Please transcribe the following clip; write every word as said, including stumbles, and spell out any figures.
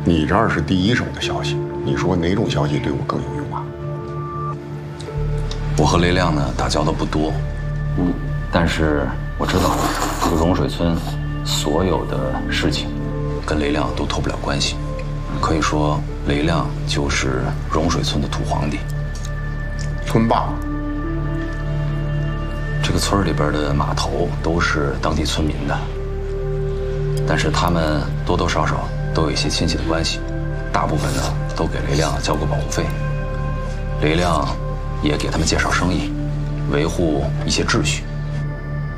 你这儿是第一手的消息，你说哪种消息对我更有用啊？ 我和雷亮呢打交道不多，嗯，但是我知道这个融水村所有的事情跟雷亮都脱不了关系，可以说雷亮就是融水村的土皇帝， 村霸。 这个村里边的码头都是当地村民的，但是他们多多少少都有一些亲戚的关系，大部分呢都给雷亮交过保护费，雷亮也给他们介绍生意，维护一些秩序。